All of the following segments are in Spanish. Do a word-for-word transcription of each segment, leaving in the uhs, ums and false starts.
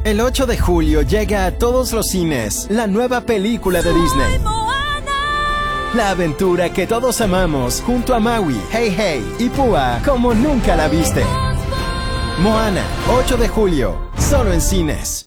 El ocho de julio llega a todos los cines la nueva película de Disney. La aventura que todos amamos junto a Maui, Hey Hey y Púa como nunca la viste. Moana, ocho de julio, solo en cines.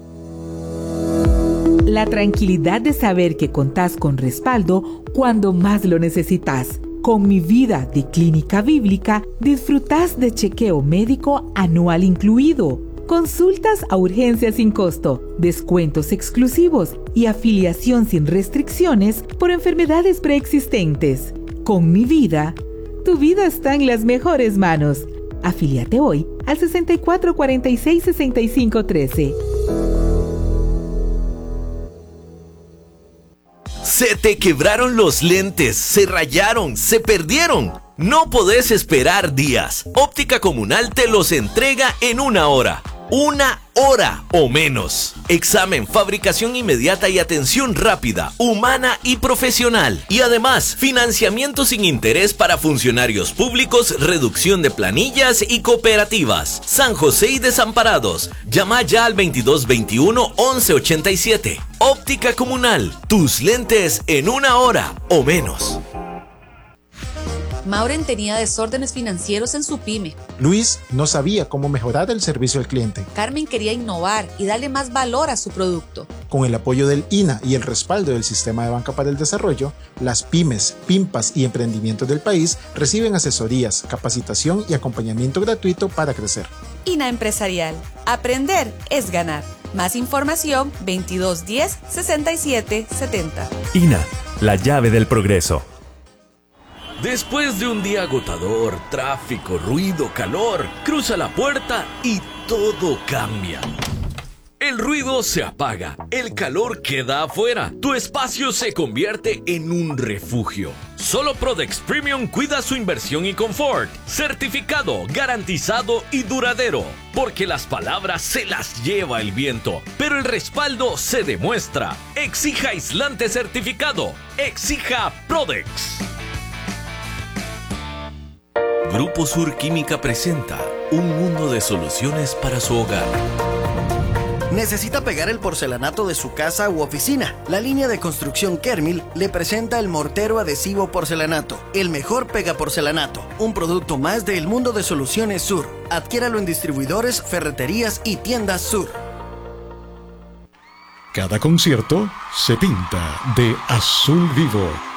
La tranquilidad de saber que contás con respaldo cuando más lo necesitas. Con Mi Vida de Clínica Bíblica, disfrutás de chequeo médico anual incluido, consultas a urgencias sin costo, descuentos exclusivos y afiliación sin restricciones por enfermedades preexistentes. Con Mi Vida, tu vida está en las mejores manos. Afíliate hoy al sesenta y cuatro cuarenta y seis sesenta y cinco trece. Se te quebraron los lentes, se rayaron, se perdieron. No podés esperar días. Óptica Comunal te los entrega en una hora. Una hora o menos. Examen, fabricación inmediata y atención rápida, humana y profesional. Y además, financiamiento sin interés para funcionarios públicos, reducción de planillas y cooperativas. San José y Desamparados. Llama ya al veintidós veintiuno once ochenta y siete. Óptica Comunal. Tus lentes en una hora o menos. Mauren tenía desórdenes financieros en su pyme. Luis no sabía cómo mejorar el servicio al cliente. Carmen quería innovar y darle más valor a su producto. Con el apoyo del I N A y el respaldo del Sistema de Banca para el Desarrollo, las pymes, PIMPAS y emprendimientos del país reciben asesorías, capacitación y acompañamiento gratuito para crecer. I N A Empresarial. Aprender es ganar. Más información veintidós diez sesenta y siete setenta. I N A, la llave del progreso. Después de un día agotador, tráfico, ruido, calor, cruza la puerta y todo cambia. El ruido se apaga, el calor queda afuera, tu espacio se convierte en un refugio. Solo Prodex Premium cuida su inversión y confort, certificado, garantizado y duradero, porque las palabras se las lleva el viento, pero el respaldo se demuestra. Exija aislante certificado, exija Prodex. Grupo Sur Química presenta un mundo de soluciones para su hogar. ¿Necesita pegar el porcelanato de su casa u oficina? La línea de construcción Kermil le presenta el mortero adhesivo porcelanato, el mejor pegaporcelanato, un producto más del mundo de soluciones Sur. Adquiéralo en distribuidores, ferreterías y tiendas Sur. Cada concierto se pinta de azul vivo.